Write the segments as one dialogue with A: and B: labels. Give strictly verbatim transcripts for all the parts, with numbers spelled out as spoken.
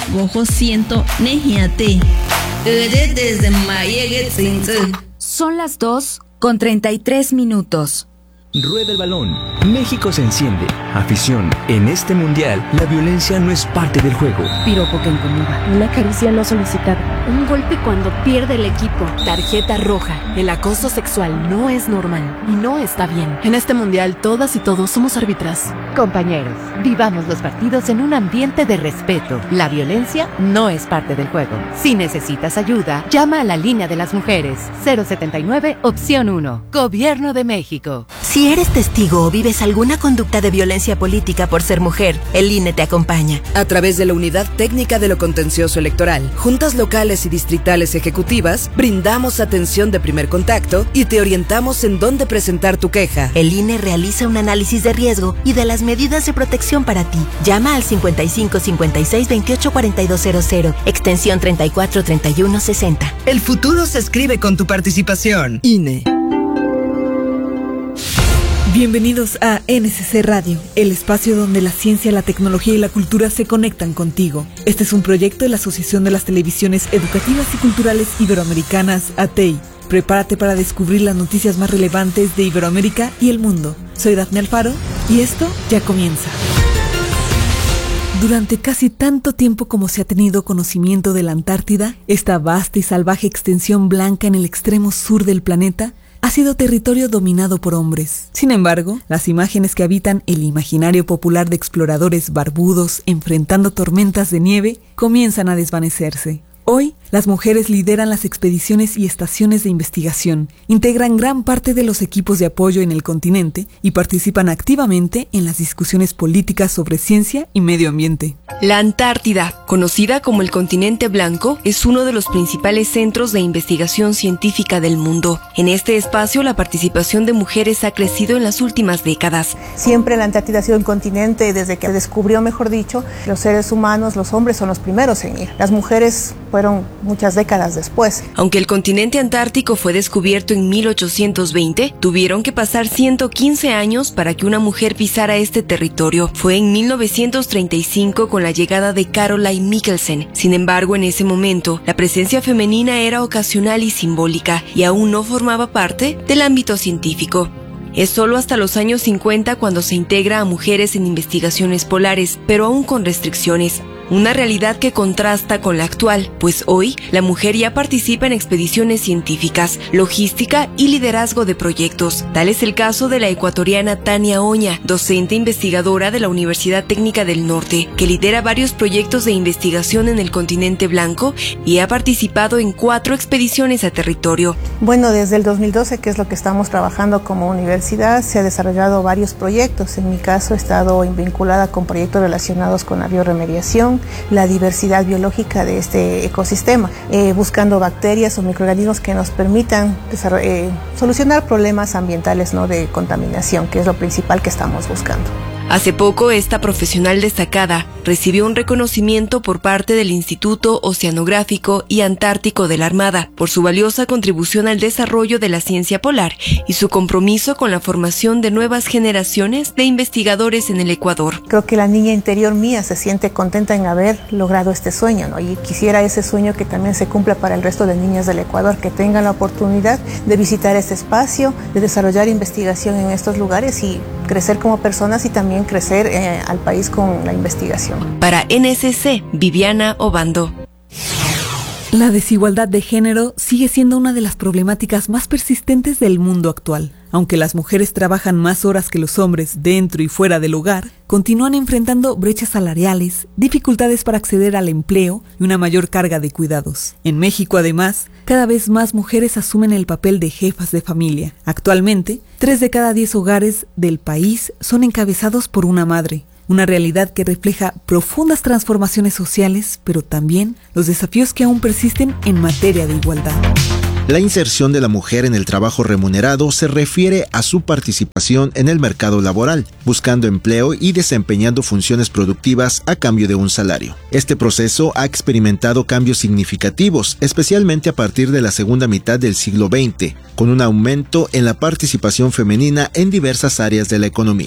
A: Gojo siento nejiate. Desde Mayegue Tzinze.
B: Son las dos con treinta y tres minutos.
C: Rueda el balón. México se enciende. Afición. En este mundial, la violencia no es parte del juego.
D: Piropo que incomoda. Una caricia no solicitada. Un golpe cuando pierde el equipo. Tarjeta roja. El acoso sexual no es normal y no está bien. En este mundial, todas y todos somos árbitras.
E: Compañeros, vivamos los partidos en un ambiente de respeto. La violencia no es parte del juego. Si necesitas ayuda, llama a la línea de las mujeres. cero setenta y nueve, opción uno. Gobierno de México.
F: Si eres testigo o vives alguna conducta de violencia política por ser mujer, el I N E te acompaña.
G: A través de la Unidad Técnica de lo Contencioso Electoral, juntas locales y distritales ejecutivas, brindamos atención de primer contacto y te orientamos en dónde presentar tu queja.
F: El I N E realiza un análisis de riesgo y de las medidas de protección para ti. Llama al cincuenta y cinco cincuenta y seis veintiocho cuarenta y dos cero cero, extensión treinta y cuatro treinta y uno sesenta.
H: El futuro se escribe con tu participación.
G: I N E.
I: Bienvenidos a N S C Radio, el espacio donde la ciencia, la tecnología y la cultura se conectan contigo. Este es un proyecto de la Asociación de las Televisiones Educativas y Culturales Iberoamericanas, A T E I. Prepárate para descubrir las noticias más relevantes de Iberoamérica y el mundo. Soy Dafne Alfaro y esto ya comienza. Durante casi tanto tiempo como se ha tenido conocimiento de la Antártida, esta vasta y salvaje extensión blanca en el extremo sur del planeta, ha sido territorio dominado por hombres. Sin embargo, las imágenes que habitan el imaginario popular de exploradores barbudos enfrentando tormentas de nieve comienzan a desvanecerse. Hoy, las mujeres lideran las expediciones y estaciones de investigación, integran gran parte de los equipos de apoyo en el continente y participan activamente en las discusiones políticas sobre ciencia y medio ambiente.
J: La Antártida, conocida como el continente blanco, es uno de los principales centros de investigación científica del mundo. En este espacio, la participación de mujeres ha crecido en las últimas décadas.
K: Siempre la Antártida ha sido un continente, desde que se descubrió, mejor dicho, los seres humanos, los hombres son los primeros en ir. Las mujeres fueron muchas décadas después.
J: Aunque el continente antártico fue descubierto en mil ochocientos veinte, tuvieron que pasar ciento quince años para que una mujer pisara este territorio. Fue en mil novecientos treinta y cinco con la llegada de Caroline Mikkelsen. Sin embargo, en ese momento, la presencia femenina era ocasional y simbólica y aún no formaba parte del ámbito científico. Es solo hasta los años cincuenta cuando se integra a mujeres en investigaciones polares, pero aún con restricciones. Una realidad que contrasta con la actual, pues hoy la mujer ya participa en expediciones científicas, logística y liderazgo de proyectos. Tal es el caso de la ecuatoriana Tania Oña, docente investigadora de la Universidad Técnica del Norte, que lidera varios proyectos de investigación en el continente blanco y ha participado en cuatro expediciones a territorio.
K: Bueno, desde el dos mil doce, que es lo que estamos trabajando como universidad, se han desarrollado varios proyectos. En mi caso he estado vinculada con proyectos relacionados con la bioremediación, la diversidad biológica de este ecosistema, eh, buscando bacterias o microorganismos que nos permitan eh, solucionar problemas ambientales, ¿no?, de contaminación, que es lo principal que estamos buscando.
J: Hace poco, esta profesional destacada recibió un reconocimiento por parte del Instituto Oceanográfico y Antártico de la Armada por su valiosa contribución al desarrollo de la ciencia polar y su compromiso con la formación de nuevas generaciones de investigadores en el Ecuador.
K: Creo que la niña interior mía se siente contenta en haber logrado este sueño, ¿no? Y quisiera ese sueño que también se cumpla para el resto de niñas del Ecuador, que tengan la oportunidad de visitar este espacio, de desarrollar investigación en estos lugares y crecer como personas y también crecer eh, al país con la investigación.
J: Para N S C, Viviana Obando.
I: La desigualdad de género sigue siendo una de las problemáticas más persistentes del mundo actual. Aunque las mujeres trabajan más horas que los hombres dentro y fuera del hogar, continúan enfrentando brechas salariales, dificultades para acceder al empleo y una mayor carga de cuidados. En México, además, cada vez más mujeres asumen el papel de jefas de familia. Actualmente, tres de cada diez hogares del país son encabezados por una madre. Una realidad que refleja profundas transformaciones sociales, pero también los desafíos que aún persisten en materia de igualdad.
L: La inserción de la mujer en el trabajo remunerado se refiere a su participación en el mercado laboral, buscando empleo y desempeñando funciones productivas a cambio de un salario. Este proceso ha experimentado cambios significativos, especialmente a partir de la segunda mitad del siglo veinte, con un aumento en la participación femenina en diversas áreas de la economía.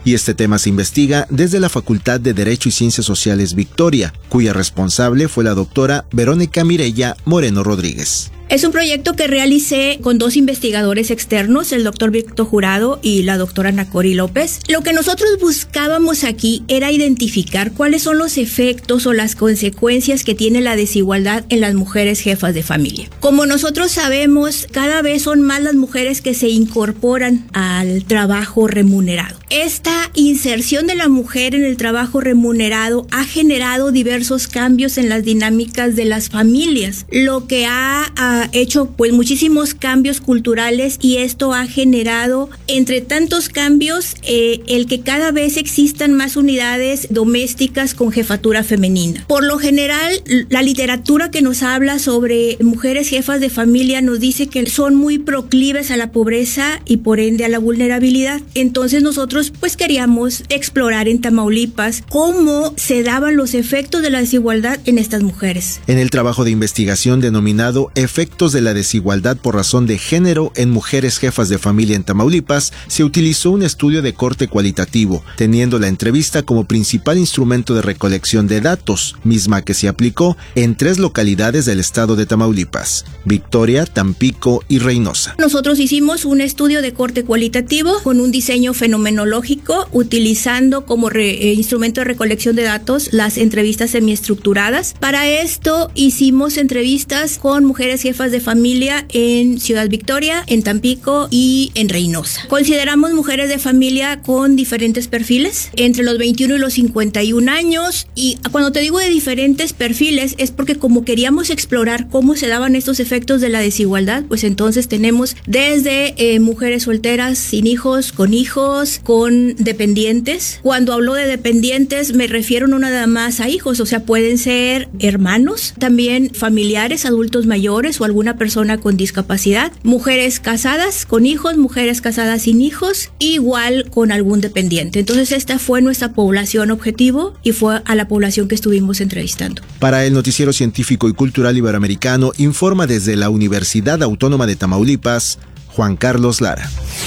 L: y este tema se investiga desde la Facultad de Derecho y Ciencias Sociales Victoria, cuya responsable fue la doctora Verónica Mireya Moreno Rodríguez.
M: Es un proyecto que realicé con dos investigadores externos, el doctor Víctor Jurado y la doctora Nacori López. Lo que nosotros buscábamos aquí era identificar cuáles son los efectos o las consecuencias que tiene la desigualdad en las mujeres jefas de familia. Como nosotros sabemos, cada vez son más las mujeres que se incorporan al trabajo remunerado. Esta inserción de la mujer en el trabajo remunerado ha generado diversos cambios en las dinámicas de las familias, lo que ha, ha hecho pues muchísimos cambios culturales, y esto ha generado, entre tantos cambios, eh, el que cada vez existan más unidades domésticas con jefatura femenina. Por lo general, la literatura que nos habla sobre mujeres jefas de familia nos dice que son muy proclives a la pobreza y por ende a la vulnerabilidad. Entonces nosotros pues queríamos explorar en Tamaulipas cómo se daban los efectos de la desigualdad en estas mujeres.
L: En el trabajo de investigación denominado Efectos de la desigualdad por razón de género en mujeres jefas de familia en Tamaulipas, se utilizó un estudio de corte cualitativo, teniendo la entrevista como principal instrumento de recolección de datos, misma que se aplicó en tres localidades del estado de Tamaulipas: Victoria, Tampico y Reynosa.
M: Nosotros hicimos un estudio de corte cualitativo con un diseño fenomenológico, utilizando como re, eh, instrumento de recolección de datos las entrevistas semiestructuradas. Para esto hicimos entrevistas con mujeres jefas de familia en Ciudad Victoria, en Tampico y en Reynosa. Consideramos mujeres de familia con diferentes perfiles, entre los veintiuno y los cincuenta y un años, y cuando te digo de diferentes perfiles es porque como queríamos explorar cómo se daban estos efectos de la desigualdad, pues entonces tenemos desde eh, mujeres solteras sin hijos, con hijos, con dependientes. Cuando hablo de dependientes me refiero no nada más a hijos, o sea, pueden ser hermanos, también familiares, adultos mayores o alguna persona con discapacidad, mujeres casadas con hijos, mujeres casadas sin hijos, igual con algún dependiente. Entonces esta fue nuestra población objetivo y fue a la población que estuvimos entrevistando.
L: Para el Noticiero Científico y Cultural Iberoamericano, informa desde la Universidad Autónoma de Tamaulipas, Juan Carlos Lara.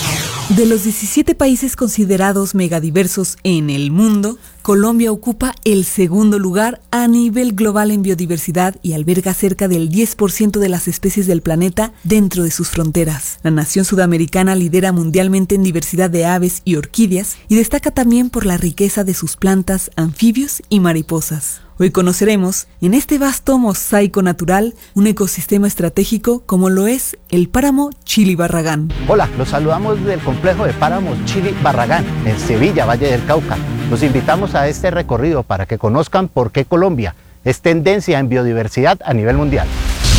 I: De los diecisiete países considerados megadiversos en el mundo, Colombia ocupa el segundo lugar a nivel global en biodiversidad y alberga cerca del diez por ciento de las especies del planeta dentro de sus fronteras. La nación sudamericana lidera mundialmente en diversidad de aves y orquídeas y destaca también por la riqueza de sus plantas, anfibios y mariposas. Hoy conoceremos, en este vasto mosaico natural, un ecosistema estratégico como lo es el páramo Chili Barragán.
N: Hola, los saludamos del complejo de páramos Chili Barragán, en Sevilla, Valle del Cauca. Los invitamos a este recorrido para que conozcan por qué Colombia es tendencia en biodiversidad a nivel mundial.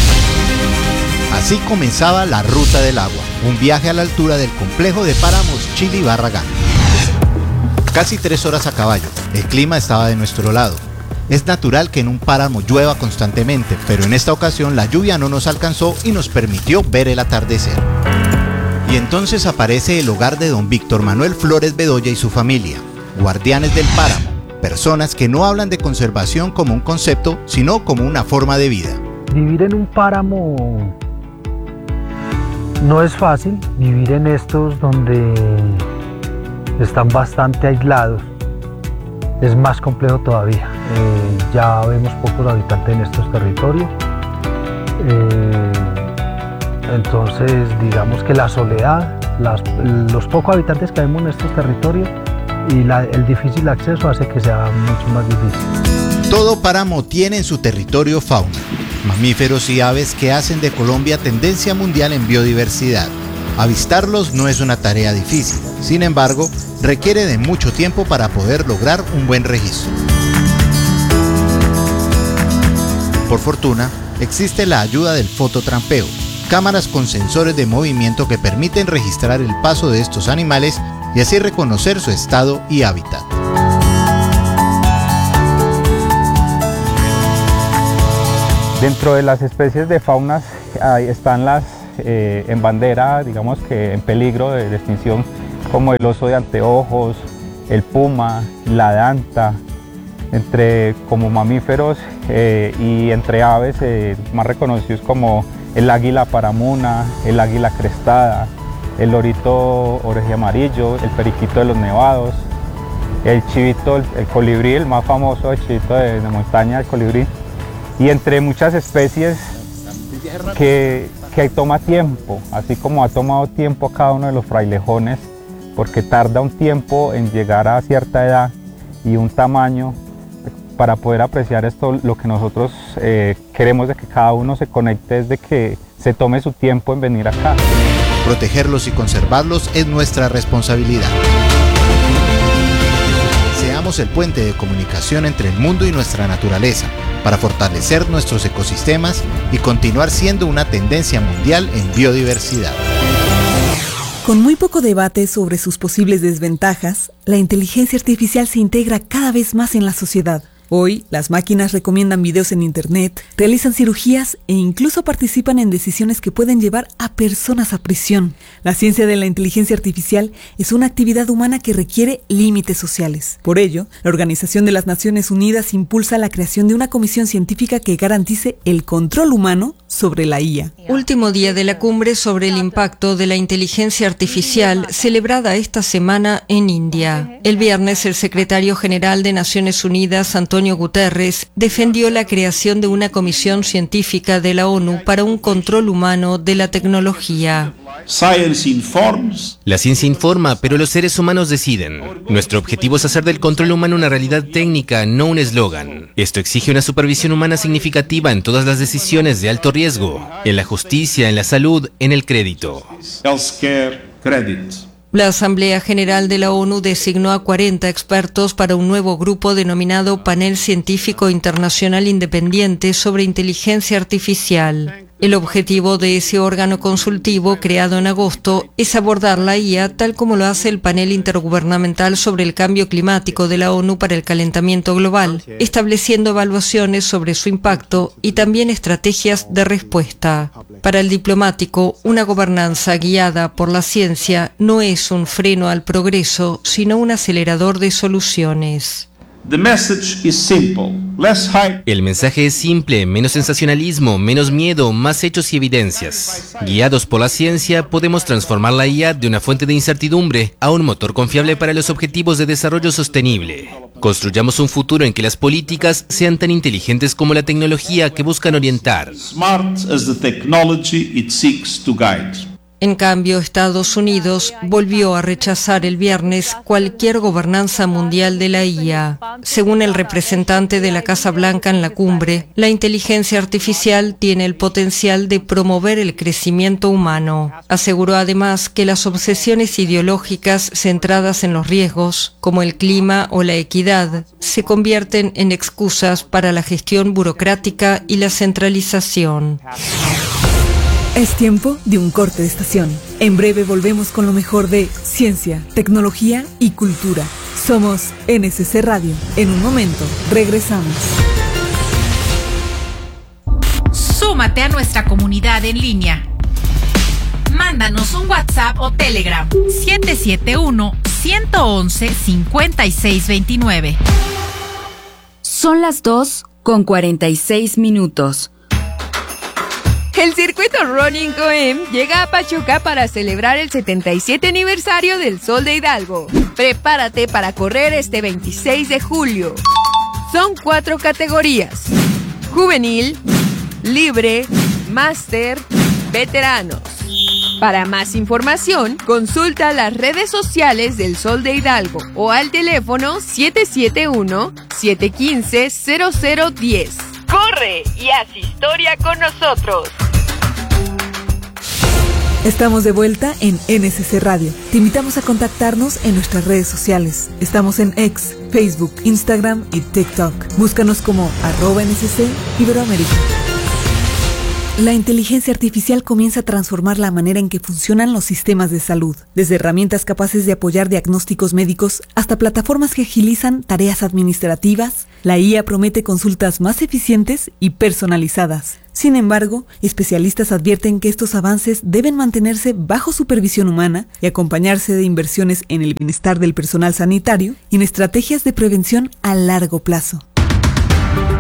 O: Así comenzaba la Ruta del Agua, un viaje a la altura del complejo de páramos Chili Barragán. Casi tres horas a caballo, el clima estaba de nuestro lado. Es natural que en un páramo llueva constantemente, pero en esta ocasión la lluvia no nos alcanzó y nos permitió ver el atardecer. Y entonces aparece el hogar de don Víctor Manuel Flores Bedoya y su familia, guardianes del páramo, personas que no hablan de conservación como un concepto, sino como una forma de vida.
P: Vivir en un páramo no es fácil, vivir en estos donde están bastante aislados es más complejo todavía. Eh, ya vemos pocos habitantes en estos territorios, eh, entonces digamos que la soledad, las, los pocos habitantes que vemos en estos territorios y la, el difícil acceso hace que sea mucho más difícil.
O: Todo páramo tiene en su territorio fauna, mamíferos y aves que hacen de Colombia tendencia mundial en biodiversidad. Avistarlos no es una tarea difícil, sin embargo, requiere de mucho tiempo para poder lograr un buen registro. Por fortuna, existe la ayuda del fototrampeo, cámaras con sensores de movimiento que permiten registrar el paso de estos animales y así reconocer su estado y hábitat.
Q: Dentro de las especies de faunas ahí están las eh, en bandera, digamos que en peligro de, de extinción, como el oso de anteojos, el puma, la danta, entre como mamíferos eh, y entre aves eh, más reconocidos como el águila paramuna, el águila crestada, el lorito oreje amarillo, el periquito de los nevados, el chivito, el, el colibrí, el más famoso, el chivito de, de montaña, el colibrí, y entre muchas especies que, que toma tiempo, así como ha tomado tiempo cada uno de los frailejones, porque tarda un tiempo en llegar a cierta edad y un tamaño para poder apreciar esto. Lo que nosotros eh, queremos de que cada uno se conecte es de que se tome su tiempo en venir acá.
O: Protegerlos y conservarlos es nuestra responsabilidad. Seamos el puente de comunicación entre el mundo y nuestra naturaleza para fortalecer nuestros ecosistemas y continuar siendo una tendencia mundial en biodiversidad.
I: Con muy poco debate sobre sus posibles desventajas, la inteligencia artificial se integra cada vez más en la sociedad. Hoy, las máquinas recomiendan videos en internet, realizan cirugías e incluso participan en decisiones que pueden llevar a personas a prisión. La ciencia de la inteligencia artificial es una actividad humana que requiere límites sociales. Por ello, la Organización de las Naciones Unidas impulsa la creación de una comisión científica que garantice el control humano sobre la I A.
R: Último día de la cumbre sobre el impacto de la inteligencia artificial, celebrada esta semana en India. El viernes, el secretario general de Naciones Unidas, Antonio Guterres, defendió la creación de una comisión científica de la ONU para un control humano de la tecnología.
S: La ciencia informa, pero los seres humanos deciden. Nuestro objetivo es hacer del control humano una realidad técnica, no un eslogan. Esto exige una supervisión humana significativa en todas las decisiones de alto riesgo, en la justicia, en la salud, en el crédito.
R: La Asamblea General de la ONU designó a cuarenta expertos para un nuevo grupo denominado Panel Científico Internacional Independiente sobre Inteligencia Artificial. El objetivo de ese órgano consultivo, creado en agosto, es abordar la I A tal como lo hace el Panel Intergubernamental sobre el Cambio Climático de la ONU para el Calentamiento Global, estableciendo evaluaciones sobre su impacto y también estrategias de respuesta. Para el diplomático, una gobernanza guiada por la ciencia no es un freno al progreso, sino un acelerador de soluciones.
S: El mensaje es simple, menos sensacionalismo, menos miedo, más hechos y evidencias. Guiados por la ciencia, podemos transformar la I A de una fuente de incertidumbre a un motor confiable para los objetivos de desarrollo sostenible. Construyamos un futuro en que las políticas sean tan inteligentes como la tecnología que buscan orientar.
R: En cambio, Estados Unidos volvió a rechazar el viernes cualquier gobernanza mundial de la I A. Según el representante de la Casa Blanca en la cumbre, la inteligencia artificial tiene el potencial de promover el crecimiento humano. Aseguró además que las obsesiones ideológicas centradas en los riesgos, como el clima o la equidad, se convierten en excusas para la gestión burocrática y la centralización.
I: Es tiempo de un corte de estación. En breve volvemos con lo mejor de ciencia, tecnología y cultura. Somos N S C Radio. En un momento, regresamos.
T: Súmate a nuestra comunidad en línea. Mándanos un WhatsApp o Telegram siete siete uno, uno uno uno, cinco seis dos nueve.
B: Son las dos con cuarenta y seis minutos.
J: El circuito Running Coem llega a Pachuca para celebrar el setenta y siete aniversario del Sol de Hidalgo. Prepárate para correr este veintiséis de julio. Son cuatro categorías: juvenil, libre, máster, veteranos. Para más información, consulta las redes sociales del Sol de Hidalgo o al teléfono siete siete uno, siete uno cinco, cero cero uno cero. ¡Corre y haz historia con nosotros!
I: Estamos de vuelta en N S C Radio. Te invitamos a contactarnos en nuestras redes sociales. Estamos en X, Facebook, Instagram y TikTok. Búscanos como arroba N S C Iberoamérica. La inteligencia artificial comienza a transformar la manera en que funcionan los sistemas de salud, desde herramientas capaces de apoyar diagnósticos médicos hasta plataformas que agilizan tareas administrativas. La I A promete consultas más eficientes y personalizadas. Sin embargo, especialistas advierten que estos avances deben mantenerse bajo supervisión humana y acompañarse de inversiones en el bienestar del personal sanitario y en estrategias de prevención a largo plazo.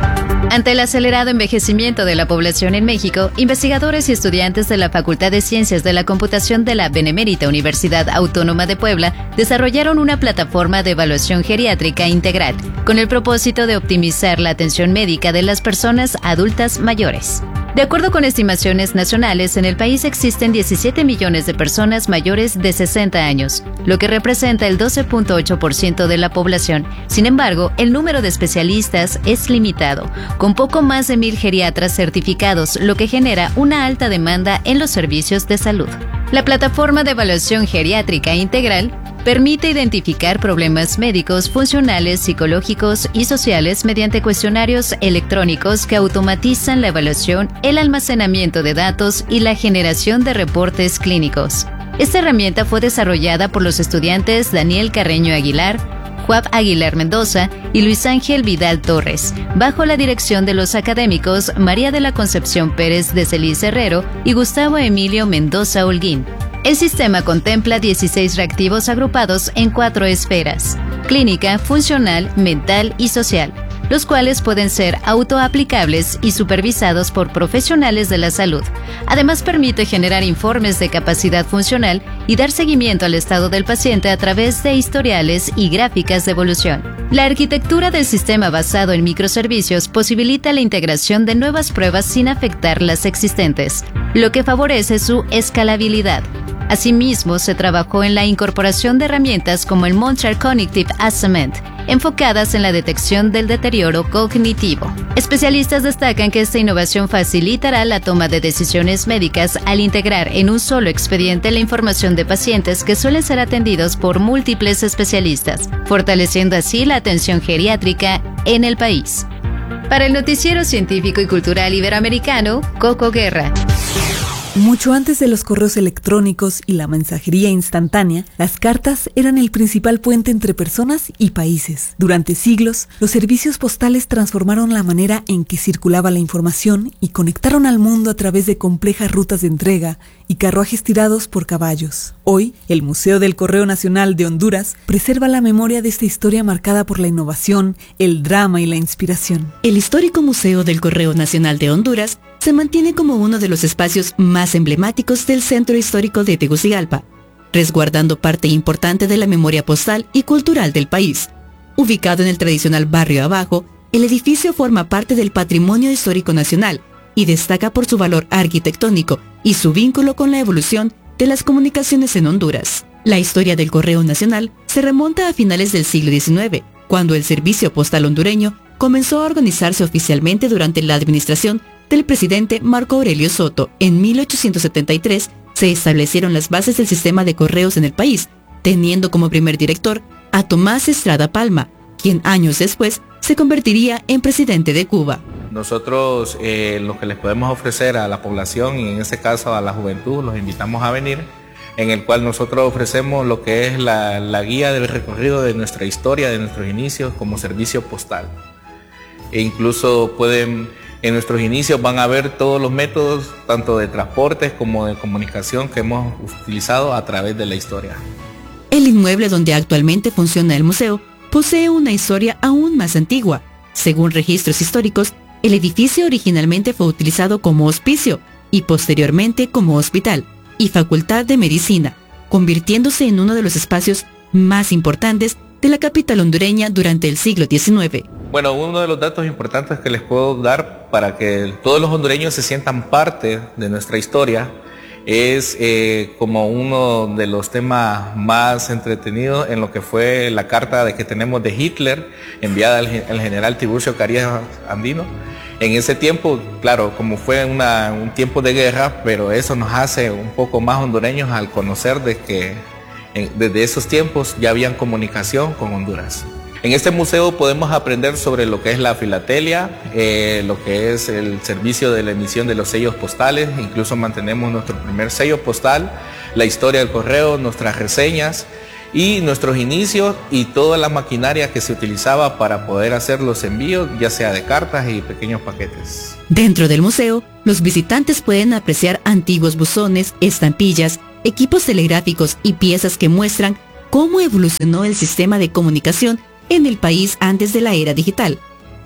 U: Ante el acelerado envejecimiento de la población en México, investigadores y estudiantes de la Facultad de Ciencias de la Computación de la Benemérita Universidad Autónoma de Puebla desarrollaron una plataforma de evaluación geriátrica integral, con el propósito de optimizar la atención médica de las personas adultas mayores. De acuerdo con estimaciones nacionales, en el país existen diecisiete millones de personas mayores de sesenta años, lo que representa el doce punto ocho por ciento de la población. Sin embargo, el número de especialistas es limitado, con poco más de mil geriatras certificados, lo que genera una alta demanda en los servicios de salud. La plataforma de evaluación geriátrica integral permite identificar problemas médicos, funcionales, psicológicos y sociales mediante cuestionarios electrónicos que automatizan la evaluación, el almacenamiento de datos y la generación de reportes clínicos. Esta herramienta fue desarrollada por los estudiantes Daniel Carreño Aguilar, Juan Aguilar Mendoza y Luis Ángel Vidal Torres, bajo la dirección de los académicos María de la Concepción Pérez de Celis Herrero y Gustavo Emilio Mendoza Holguín. El sistema contempla dieciséis reactivos agrupados en cuatro esferas: clínica, funcional, mental y social, los cuales pueden ser autoaplicables y supervisados por profesionales de la salud. Además, permite generar informes de capacidad funcional y dar seguimiento al estado del paciente a través de historiales y gráficas de evolución. La arquitectura del sistema basado en microservicios posibilita la integración de nuevas pruebas sin afectar las existentes, lo que favorece su escalabilidad. Asimismo, se trabajó en la incorporación de herramientas como el Montreal Cognitive Assessment, enfocadas en la detección del deterioro cognitivo. Especialistas destacan que esta innovación facilitará la toma de decisiones médicas al integrar en un solo expediente la información de pacientes que suelen ser atendidos por múltiples especialistas, fortaleciendo así la atención geriátrica en el país. Para el Noticiero Científico y Cultural Iberoamericano, Coco Guerra.
I: Mucho antes de los correos electrónicos y la mensajería instantánea, las cartas eran el principal puente entre personas y países. Durante siglos, los servicios postales transformaron la manera en que circulaba la información y conectaron al mundo a través de complejas rutas de entrega y carruajes tirados por caballos. Hoy, el Museo del Correo Nacional de Honduras preserva la memoria de esta historia marcada por la innovación, el drama y la inspiración.
V: El histórico Museo del Correo Nacional de Honduras se mantiene como uno de los espacios más emblemáticos del centro histórico de Tegucigalpa, resguardando parte importante de la memoria postal y cultural del país. Ubicado en el tradicional barrio Abajo, el edificio forma parte del patrimonio histórico nacional y destaca por su valor arquitectónico y su vínculo con la evolución de las comunicaciones en Honduras. La historia del Correo Nacional se remonta a finales del siglo diecinueve, cuando el servicio postal hondureño comenzó a organizarse oficialmente durante la administración del presidente Marco Aurelio Soto. En mil ochocientos setenta y tres se establecieron las bases del sistema de correos en el país, teniendo como primer director a Tomás Estrada Palma, quien años después se convertiría en presidente de Cuba.
W: Nosotros eh, lo que les podemos ofrecer a la población y en este caso a la juventud, los invitamos a venir, en el cual nosotros ofrecemos lo que es la, la guía del recorrido de nuestra historia, de nuestros inicios como servicio postal. E incluso pueden... En nuestros inicios van a ver todos los métodos, tanto de transportes como de comunicación que hemos utilizado a través de la historia.
V: El inmueble donde actualmente funciona el museo posee una historia aún más antigua. Según registros históricos, el edificio originalmente fue utilizado como hospicio y posteriormente como hospital y facultad de medicina, convirtiéndose en uno de los espacios más importantes de la capital hondureña durante el siglo diecinueve.
W: Bueno, uno de los datos importantes que les puedo dar para que todos los hondureños se sientan parte de nuestra historia es eh, como uno de los temas más entretenidos en lo que fue la carta de que tenemos de Hitler enviada al, al general Tiburcio Carías Andino. En ese tiempo, claro, como fue una, un tiempo de guerra, pero eso nos hace un poco más hondureños al conocer de que en, desde esos tiempos ya habían comunicación con Honduras. En este museo podemos aprender sobre lo que es la filatelia, eh, lo que es el servicio de la emisión de los sellos postales, incluso mantenemos nuestro primer sello postal, la historia del correo, nuestras reseñas y nuestros inicios y toda la maquinaria que se utilizaba para poder hacer los envíos, ya sea de cartas y pequeños paquetes.
V: Dentro del museo, los visitantes pueden apreciar antiguos buzones, estampillas, equipos telegráficos y piezas que muestran cómo evolucionó el sistema de comunicación en el país antes de la era digital.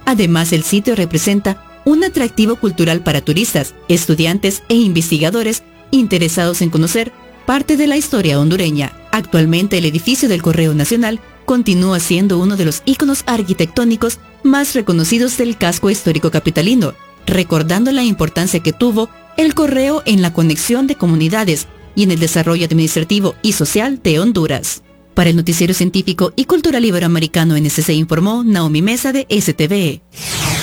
V: Además, el sitio representa un atractivo cultural para turistas, estudiantes e investigadores interesados en conocer parte de la historia hondureña. Actualmente, el edificio del Correo Nacional continúa siendo uno de los íconos arquitectónicos más reconocidos del casco histórico capitalino, recordando la importancia que tuvo el correo en la conexión de comunidades y en el desarrollo administrativo y social de Honduras. Para el Noticiero Científico y Cultural Iberoamericano N S C informó Naomi Mesa de S T V E.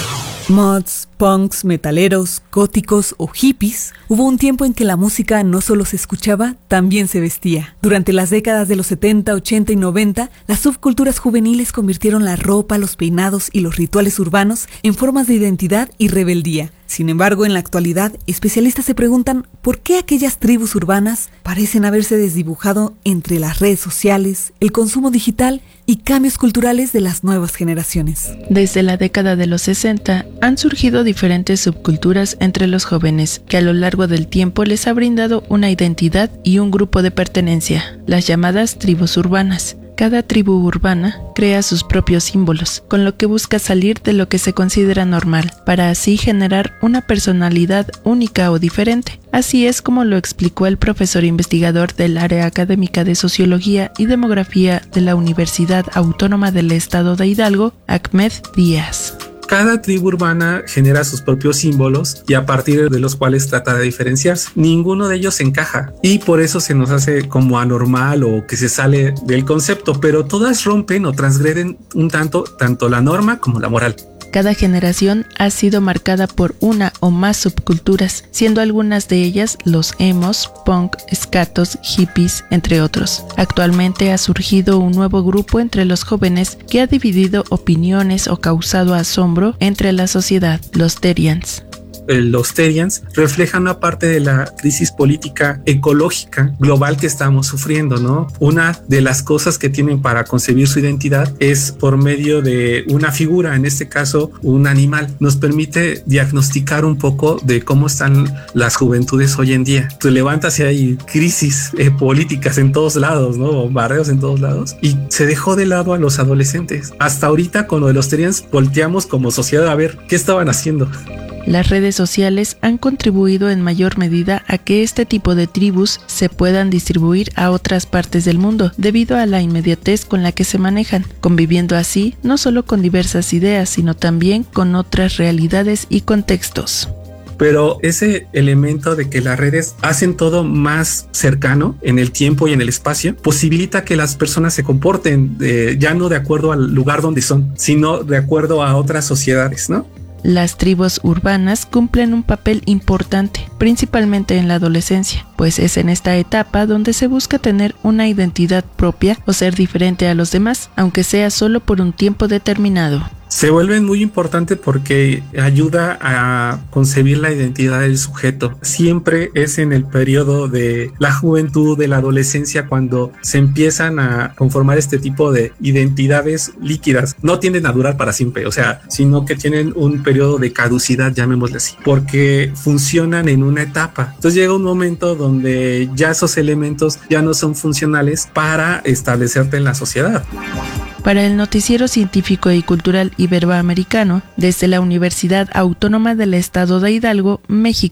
I: Mods, punks, metaleros, góticos o hippies, hubo un tiempo en que la música no solo se escuchaba, también se vestía. Durante las décadas de los setenta, ochenta y noventa, las subculturas juveniles convirtieron la ropa, los peinados y los rituales urbanos en formas de identidad y rebeldía. Sin embargo, en la actualidad, especialistas se preguntan por qué aquellas tribus urbanas parecen haberse desdibujado entre las redes sociales, el consumo digital y cambios culturales de las nuevas generaciones.
A: Desde la década de los sesenta han surgido diferentes subculturas entre los jóvenes que a lo largo del tiempo les ha brindado una identidad y un grupo de pertenencia, las llamadas tribus urbanas. Cada tribu urbana crea sus propios símbolos, con lo que busca salir de lo que se considera normal, para así generar una personalidad única o diferente. Así es como lo explicó el profesor investigador del área académica de Sociología y Demografía de la Universidad Autónoma del Estado de Hidalgo, Ahmed Díaz.
C: Cada tribu urbana genera sus propios símbolos y a partir de los cuales trata de diferenciarse. Ninguno de ellos encaja y por eso se nos hace como anormal o que se sale del concepto, pero todas rompen o transgreden un tanto tanto la norma como la moral.
A: Cada generación ha sido marcada por una o más subculturas, siendo algunas de ellas los emos, punk, skatos, hippies, entre otros. Actualmente ha surgido un nuevo grupo entre los jóvenes que ha dividido opiniones o causado asombro entre la sociedad, los Terians.
C: Los Terians reflejan una parte de la crisis política ecológica global que estamos sufriendo, ¿no? Una de las cosas que tienen para concebir su identidad es por medio de una figura, en este caso un animal. Nos permite diagnosticar un poco de cómo están las juventudes hoy en día. Te levantas y hay crisis eh, políticas en todos lados, ¿no? Bombardeos en todos lados. Y se dejó de lado a los adolescentes. Hasta ahorita con lo de los Terians volteamos como sociedad a ver qué estaban haciendo.
A: Las redes sociales han contribuido en mayor medida a que este tipo de tribus se puedan distribuir a otras partes del mundo debido a la inmediatez con la que se manejan, conviviendo así no solo con diversas ideas, sino también con otras realidades y contextos.
C: Pero ese elemento de que las redes hacen todo más cercano en el tiempo y en el espacio posibilita que las personas se comporten eh, ya no de acuerdo al lugar donde son, sino de acuerdo a otras sociedades, ¿no?
A: Las tribus urbanas cumplen un papel importante, principalmente en la adolescencia, pues es en esta etapa donde se busca tener una identidad propia o ser diferente a los demás, aunque sea solo por un tiempo determinado.
C: Se vuelven muy importantes porque ayuda a concebir la identidad del sujeto. Siempre es en el periodo de la juventud, de la adolescencia, cuando se empiezan a conformar este tipo de identidades líquidas. No tienden a durar para siempre, o sea, sino que tienen un periodo de caducidad, llamémosle así, porque funcionan en una etapa. Entonces llega un momento donde ya esos elementos ya no son funcionales para establecerte en la sociedad.
A: Para el Noticiero Científico y Cultural Iberoamericano, desde la Universidad Autónoma del Estado de Hidalgo, México.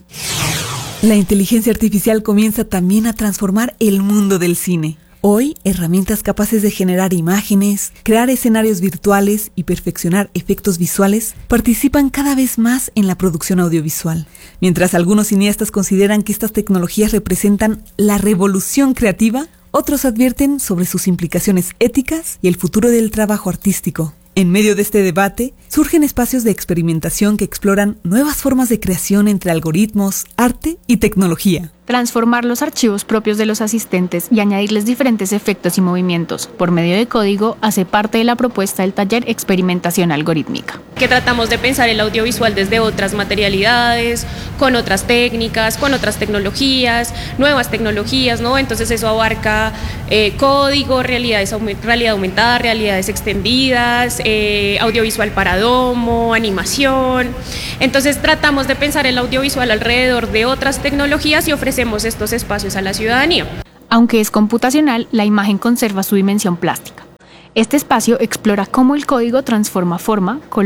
I: La inteligencia artificial comienza también a transformar el mundo del cine. Hoy, herramientas capaces de generar imágenes, crear escenarios virtuales y perfeccionar efectos visuales participan cada vez más en la producción audiovisual. Mientras algunos cineastas consideran que estas tecnologías representan la revolución creativa, otros advierten sobre sus implicaciones éticas y el futuro del trabajo artístico. En medio de este debate, surgen espacios de experimentación que exploran nuevas formas de creación entre algoritmos, arte y tecnología.
D: Transformar los archivos propios de los asistentes y añadirles diferentes efectos y movimientos por medio de código hace parte de la propuesta del taller Experimentación Algorítmica.
X: Que tratamos de pensar el audiovisual desde otras materialidades, con otras técnicas, con otras tecnologías, nuevas tecnologías, ¿no? Entonces eso abarca eh, código, realidades, realidad aumentada, realidades extendidas, eh, audiovisual para domo, animación. Entonces tratamos de pensar el audiovisual alrededor de otras tecnologías y ofrecemos estos espacios a la ciudadanía.
D: Aunque es computacional, la imagen conserva su dimensión plástica. Este espacio explora cómo el código transforma forma, color,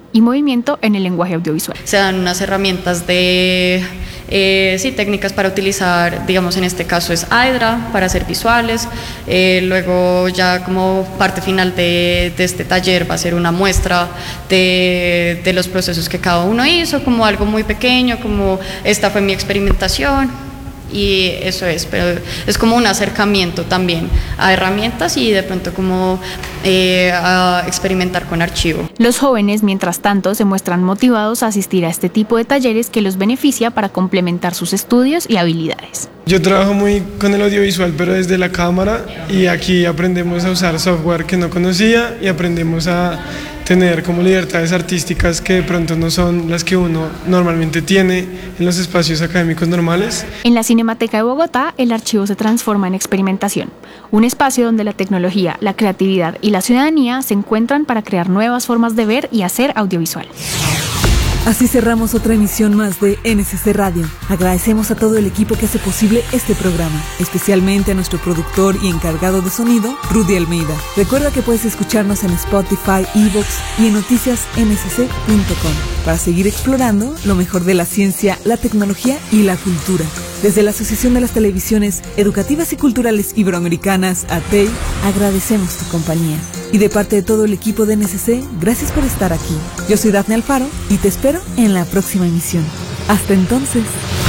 D: y movimiento en el lenguaje audiovisual.
E: Se dan unas herramientas de eh, sí, técnicas para utilizar, digamos en este caso es AEDRA para hacer visuales, eh, luego ya como parte final de, de este taller va a ser una muestra de, de los procesos que cada uno hizo, como algo muy pequeño, como esta fue mi experimentación. Y eso es, pero es como un acercamiento también a herramientas y de pronto como eh, a experimentar con archivo.
D: Los jóvenes, mientras tanto, se muestran motivados a asistir a este tipo de talleres que los beneficia para complementar sus estudios y habilidades.
F: Yo trabajo muy con el audiovisual, pero desde la cámara, y aquí aprendemos a usar software que no conocía y aprendemos a tener como libertades artísticas que de pronto no son las que uno normalmente tiene en los espacios académicos normales.
D: En la Cinemateca de Bogotá, el archivo se transforma en experimentación, un espacio donde la tecnología, la creatividad y la ciudadanía se encuentran para crear nuevas formas de ver y hacer audiovisual.
I: Así cerramos otra emisión más de N S C Radio. Agradecemos a todo el equipo que hace posible este programa, especialmente a nuestro productor y encargado de sonido, Rudy Almeida. Recuerda que puedes escucharnos en Spotify, iVoox y en noticias n s c punto com para seguir explorando lo mejor de la ciencia, la tecnología y la cultura. Desde la Asociación de las Televisiones Educativas y Culturales Iberoamericanas, A T E I, agradecemos tu compañía. Y de parte de todo el equipo de N S C, gracias por estar aquí. Yo soy Dafne Alfaro y te espero en la próxima emisión. Hasta entonces.